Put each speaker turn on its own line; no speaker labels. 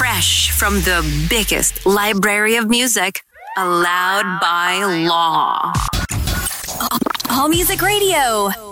Fresh from the biggest library of music, allowed by law. All Music Radio.